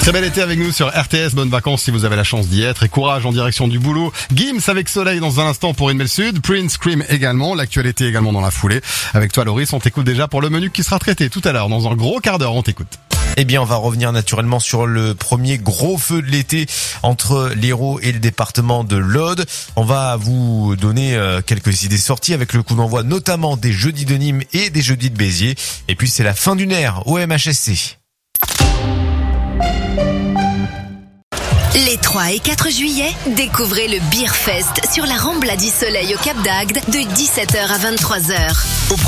Très bel été avec nous sur RTS, bonnes vacances si vous avez la chance d'y être et courage en direction du boulot. Gims avec Soleil dans un instant pour Une Belle Sud, Prince Cream également, l'actualité également dans la foulée. Avec toi Loris, on t'écoute déjà pour le menu qui sera traité tout à l'heure, dans un gros quart d'heure, on t'écoute. Eh bien, on va revenir naturellement sur le premier gros feu de l'été entre l'Hérault et le département de l'Aude. On va vous donner quelques idées sorties avec le coup d'envoi notamment des jeudis de Nîmes et des jeudis de Béziers. Et puis c'est la fin d'une ère au MHSC. Les 3 et 4 juillet, découvrez le Beer Fest sur la Rambla du Soleil au Cap d'Agde de 17h à 23h.